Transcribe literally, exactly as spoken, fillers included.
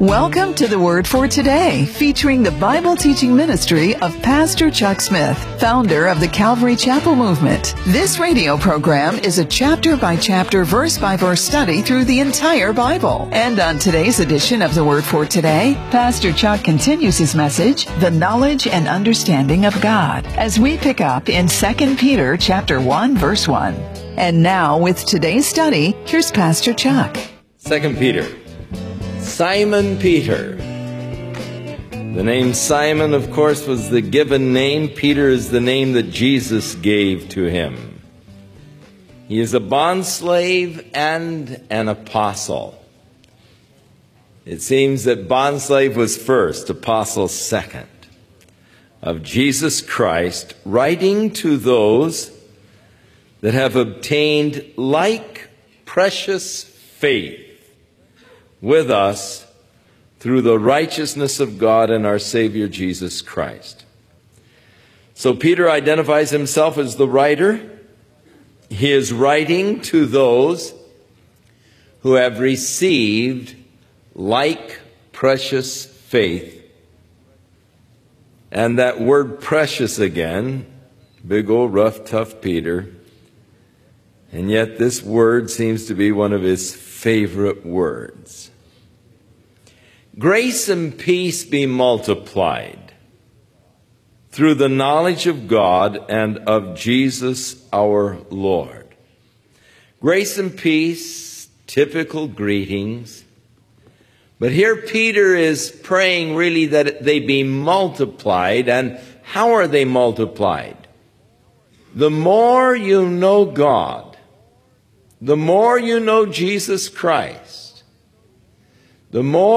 Welcome to the Word for Today, featuring the Bible teaching ministry of Pastor Chuck Smith, founder of the Calvary Chapel Movement. This radio program is a chapter-by-chapter, verse-by-verse study through the entire Bible. And on today's edition of the Word for Today, Pastor Chuck continues his message, The Knowledge and Understanding of God, as we pick up in Second Peter chapter one, verse one. And now, with today's study, here's Pastor Chuck. Second Peter. Simon Peter. The name Simon, of course, was the given name. Peter is the name that Jesus gave to him. He is a bondslave and an apostle. It seems that bondslave was first, apostle second, of Jesus Christ, writing to those that have obtained like precious faith with us through the righteousness of God and our Savior Jesus Christ. So Peter identifies himself as the writer. He is writing to those who have received like precious faith. And that word precious again, big old rough, tough Peter. And yet this word seems to be one of his favorite words. Grace and peace be multiplied through the knowledge of God and of Jesus our Lord. Grace and peace, typical greetings. But here Peter is praying really that they be multiplied. And how are they multiplied? The more you know God, the more you know Jesus Christ, the more